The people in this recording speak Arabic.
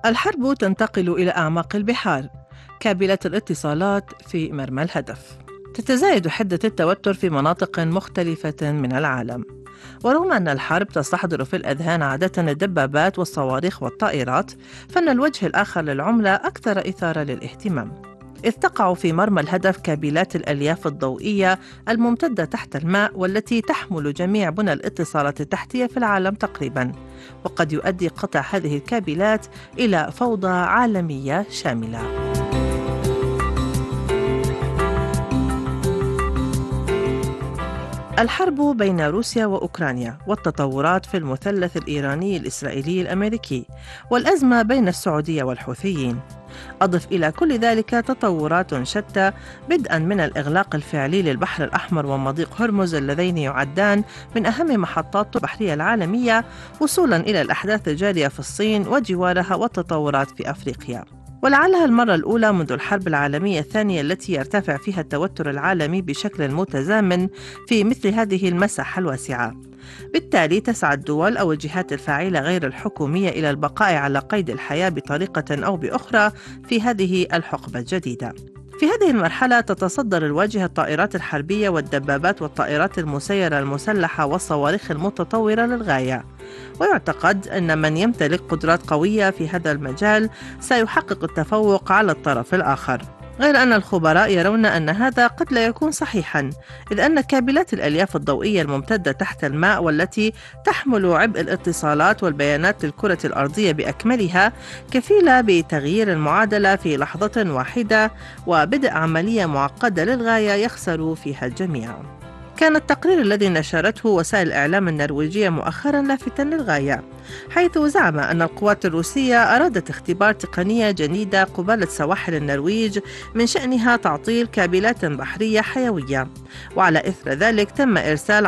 الحرب تنتقل إلى أعماق البحار. كابلات الاتصالات في مرمى الهدف. تتزايد حدة التوتر في مناطق مختلفة من العالم. ورغم أن الحرب تستحضر في الأذهان عادة الدبابات والصواريخ والطائرات، فإن الوجه الآخر للعملة أكثر إثارة للاهتمام، إذ تقع في مرمى الهدف كابلات الألياف الضوئية الممتدة تحت الماء، والتي تحمل جميع بنى الاتصالات التحتية في العالم تقريباً. وقد يؤدي قطع هذه الكابلات إلى فوضى عالمية شاملة. الحرب بين روسيا وأوكرانيا، والتطورات في المثلث الإيراني الإسرائيلي الأمريكي، والأزمة بين السعودية والحوثيين. أضف إلى كل ذلك تطورات شتى، بدءا من الإغلاق الفعلي للبحر الأحمر ومضيق هرمز اللذين يعدان من أهم محطات البحرية العالمية، وصولا إلى الأحداث الجارية في الصين وجوارها والتطورات في أفريقيا. ولعلها المرة الأولى منذ الحرب العالمية الثانية التي يرتفع فيها التوتر العالمي بشكل متزامن في مثل هذه المساحة الواسعة. بالتالي تسعى الدول أو الجهات الفاعلة غير الحكومية إلى البقاء على قيد الحياة بطريقة أو بأخرى في هذه الحقبة الجديدة. في هذه المرحلة تتصدر الواجهة الطائرات الحربية والدبابات والطائرات المسيرة المسلحة والصواريخ المتطورة للغاية. ويعتقد أن من يمتلك قدرات قوية في هذا المجال سيحقق التفوق على الطرف الآخر، غير أن الخبراء يرون أن هذا قد لا يكون صحيحاً، إذ أن كابلات الألياف الضوئية الممتدة تحت الماء والتي تحمل عبء الاتصالات والبيانات للكرة الأرضية بأكملها كفيلة بتغيير المعادلة في لحظة واحدة وبدء عملية معقدة للغاية يخسر فيها الجميع. كان التقرير الذي نشرته وسائل الإعلام النرويجية مؤخرا لافتاً للغاية، حيث زعم أن القوات الروسية أرادت اختبار تقنية جديدة قبالة سواحل النرويج من شأنها تعطيل كابلات بحرية حيوية، وعلى إثر ذلك تم إرسال